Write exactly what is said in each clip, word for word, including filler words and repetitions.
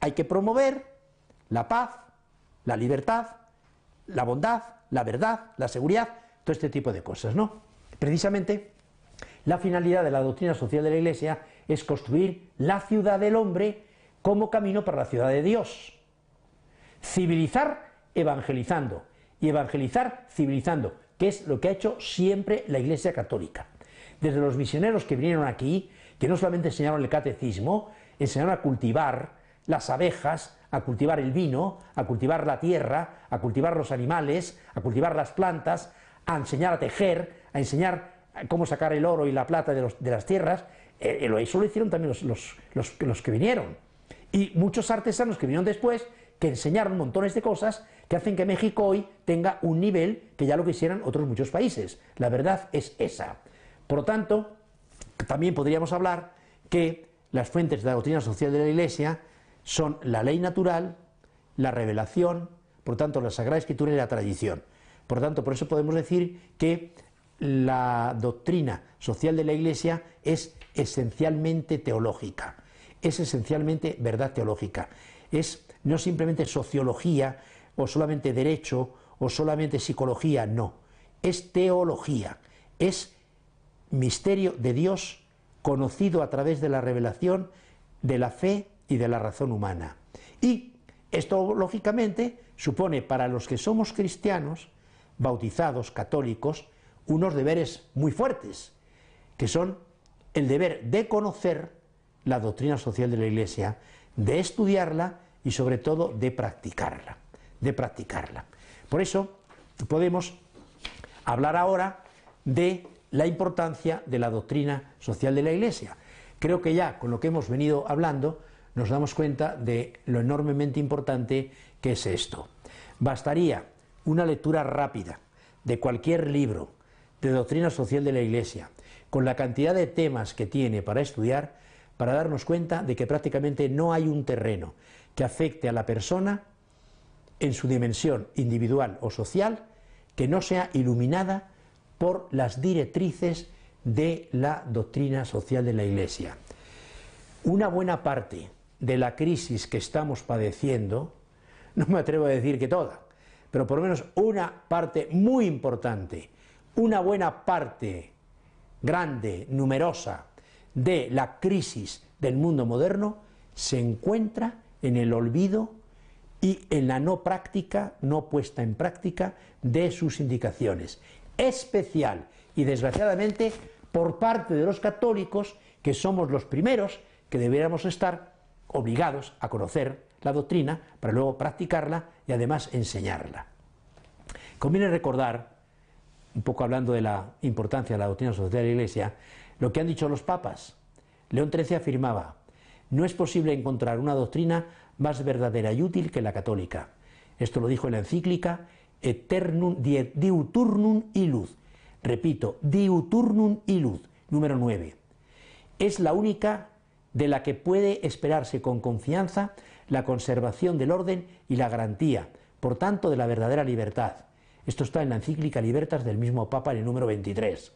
hay que promover la paz, la libertad, la bondad, la verdad, la seguridad, todo este tipo de cosas, ¿no? Precisamente, la finalidad de la doctrina social de la Iglesia es construir la ciudad del hombre como camino para la ciudad de Dios. Civilizar evangelizando y evangelizar civilizando, que es lo que ha hecho siempre la Iglesia católica. Desde los misioneros que vinieron aquí, que no solamente enseñaron el catecismo, enseñaron a cultivar las abejas, a cultivar el vino, a cultivar la tierra, a cultivar los animales, a cultivar las plantas, a enseñar a tejer, a enseñar cómo sacar el oro y la plata de, los, de las tierras. Eh, eso lo hicieron también los, los, los, los que vinieron. Y muchos artesanos que vinieron después, que enseñaron montones de cosas que hacen que México hoy tenga un nivel que ya lo quisieran otros muchos países. La verdad es esa. Por lo tanto, también podríamos hablar que las fuentes de la doctrina social de la Iglesia son la ley natural, la revelación, por tanto la Sagrada Escritura y la tradición. Por tanto, por eso podemos decir que la doctrina social de la Iglesia es esencialmente teológica, es esencialmente verdad teológica, es no simplemente sociología o solamente derecho o solamente psicología, no, es teología, es misterio de Dios conocido a través de la revelación, de la fe y de la razón humana. Y esto, lógicamente, supone para los que somos cristianos, bautizados, católicos, unos deberes muy fuertes, que son el deber de conocer la doctrina social de la Iglesia, de estudiarla y sobre todo de practicarla, de practicarla. Por eso podemos hablar ahora de la importancia de la doctrina social de la Iglesia. Creo que ya con lo que hemos venido hablando nos damos cuenta de lo enormemente importante que es esto. Bastaría una lectura rápida de cualquier libro de doctrina social de la Iglesia, con la cantidad de temas que tiene para estudiar, para darnos cuenta de que prácticamente no hay un terreno que afecte a la persona en su dimensión individual o social que no sea iluminada por las directrices de la doctrina social de la Iglesia. Una buena parte de la crisis que estamos padeciendo, no me atrevo a decir que toda, pero por lo menos una parte muy importante, una buena parte grande, numerosa, de la crisis del mundo moderno, se encuentra en el olvido y en la no práctica, no puesta en práctica de sus indicaciones. Especial y desgraciadamente por parte de los católicos, que somos los primeros que deberíamos estar obligados a conocer la doctrina para luego practicarla y además enseñarla. Conviene recordar, un poco hablando de la importancia de la doctrina social de la Iglesia, lo que han dicho los papas. León trece afirmaba: no es posible encontrar una doctrina más verdadera y útil que la católica. Esto lo dijo en la encíclica Eternum Diuturnum Illud. Repito, Diuturnum Illud, número nueve. Es la única de la que puede esperarse con confianza la conservación del orden y la garantía, por tanto, de la verdadera libertad. Esto está en la encíclica Libertas del mismo Papa en el número veintitrés.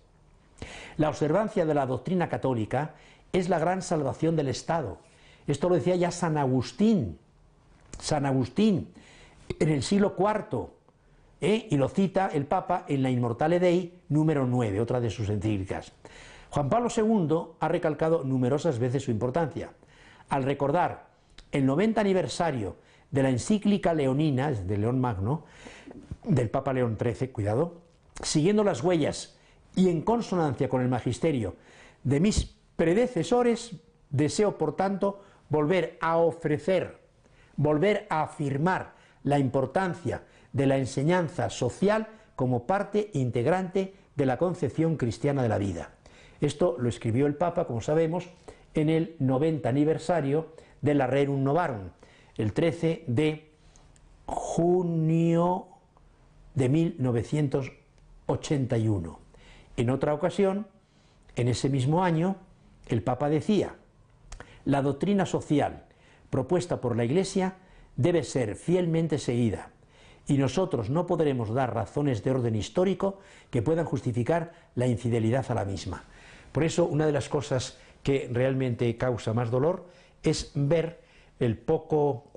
La observancia de la doctrina católica es la gran salvación del Estado. Esto lo decía ya San Agustín, San Agustín, en el siglo cuarto, ¿eh? Y lo cita el Papa en la Immortale Dei número nueve, otra de sus encíclicas. Juan Pablo segundo ha recalcado numerosas veces su importancia. Al recordar el noventa aniversario de la encíclica leonina, de León Magno, del Papa León trece, cuidado, siguiendo las huellas y en consonancia con el magisterio de mis predecesores, deseo, por tanto, volver a ofrecer, volver a afirmar la importancia de la enseñanza social como parte integrante de la concepción cristiana de la vida. Esto lo escribió el Papa, como sabemos, en el noventa aniversario de la Rerum Novarum, el trece de junio de mil novecientos ochenta y uno. En otra ocasión, en ese mismo año, el Papa decía: la doctrina social propuesta por la Iglesia debe ser fielmente seguida, y nosotros no podremos dar razones de orden histórico que puedan justificar la infidelidad a la misma. Por eso, una de las cosas que realmente causa más dolor es ver el poco